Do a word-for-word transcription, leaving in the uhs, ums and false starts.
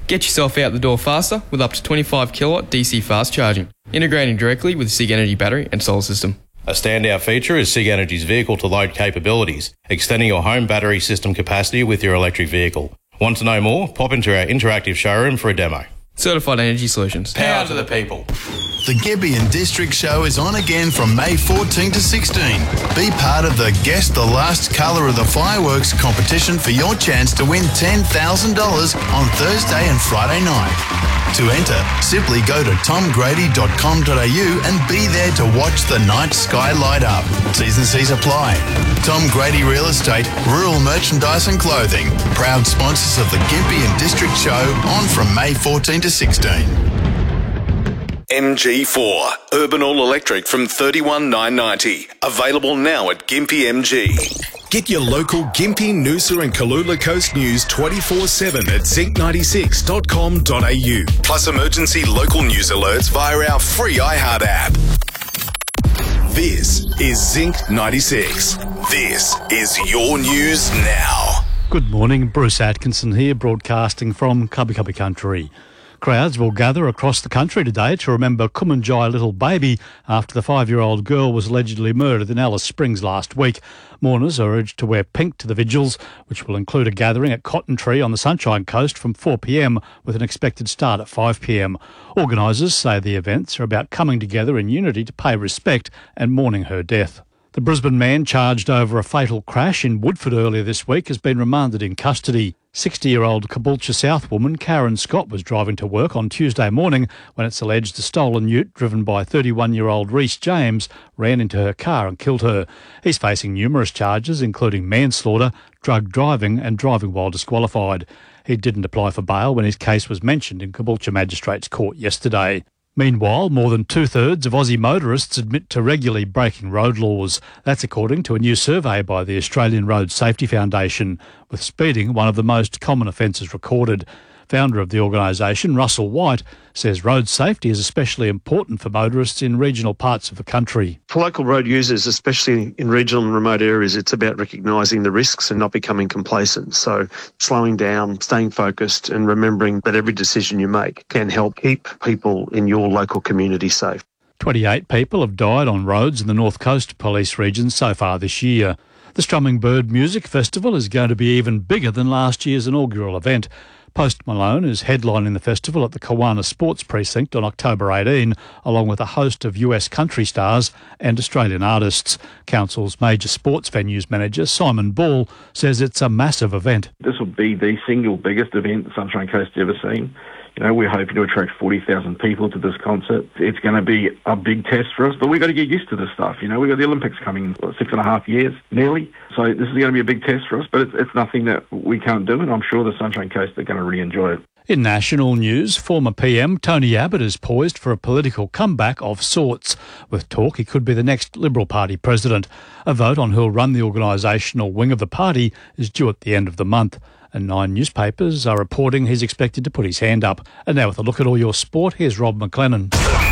Get yourself out the door faster with up to twenty-five kilowatt D C fast charging, integrating directly with the SIG Energy battery and solar system. A standout feature is SIG Energy's vehicle-to-load capabilities, extending your home battery system capacity with your electric vehicle. Want to know more? Pop into our interactive showroom for a demo. Certified Energy Solutions. Power to the people. The Gempian District Show is on again from May fourteenth to sixteenth. Be part of the Guess the Last Colour of the Fireworks competition for your chance to win ten thousand dollars on Thursday and Friday night. To enter, simply go to tom grady dot com dot a u and be there to watch the night sky light up. T's and C's apply. Tom Grady Real Estate, Rural Merchandise and Clothing, proud sponsors of the Gempian District Show, on from May fourteenth to sixteenth. M G four, Urban All Electric from thirty-one thousand nine hundred ninety. Available now at Gympie M G. Get your local Gympie, Noosa and Kalula Coast news twenty-four seven at zinc ninety-six dot com dot a u. Plus emergency local news alerts via our free iHeart app. This is Zinc ninety-six. This is your news now. Good morning, Bruce Atkinson here, broadcasting from Cubby Cubby Country. Crowds will gather across the country today to remember Kumanjai Little Baby after the five-year-old girl was allegedly murdered in Alice Springs last week. Mourners are urged to wear pink to the vigils, which will include a gathering at Cotton Tree on the Sunshine Coast from four p m with an expected start at five p m. Organisers say the events are about coming together in unity to pay respect and mourning her death. The Brisbane man charged over a fatal crash in Woodford earlier this week has been remanded in custody. sixty-year-old Caboolture South woman Karen Scott was driving to work on Tuesday morning when it's alleged a stolen ute driven by thirty-one-year-old Reece James ran into her car and killed her. He's facing numerous charges, including manslaughter, drug driving and driving while disqualified. He didn't apply for bail when his case was mentioned in Caboolture Magistrates Court yesterday. Meanwhile, more than two-thirds of Aussie motorists admit to regularly breaking road laws. That's according to a new survey by the Australian Road Safety Foundation, with speeding one of the most common offences recorded. Founder of the organisation, Russell White, says road safety is especially important for motorists in regional parts of the country. For local road users, especially in regional and remote areas, it's about recognising the risks and not becoming complacent. So slowing down, staying focused and remembering that every decision you make can help keep people in your local community safe. twenty-eight people have died on roads in the North Coast Police region so far this year. The Strumming Bird Music Festival is going to be even bigger than last year's inaugural event. Post Malone is headlining the festival at the Kawana Sports Precinct on October eighteenth, along with a host of U S country stars and Australian artists. Council's major sports venues manager, Simon Ball, says it's a massive event. This will be the single biggest event the Sunshine Coast has ever seen. You know, we're hoping to attract forty thousand people to this concert. It's going to be a big test for us, but we've got to get used to this stuff. You know, we've got the Olympics coming in what, six and a half years, nearly. So this is going to be a big test for us, but it's, it's nothing that we can't do, and I'm sure the Sunshine Coast are going to really enjoy it. In national news, former P M Tony Abbott is poised for a political comeback of sorts, with talk he could be the next Liberal Party president. A vote on who'll run the organisational wing of the party is due at the end of the month, and nine newspapers are reporting he's expected to put his hand up. And now with a look at all your sport, here's Rob McLennan.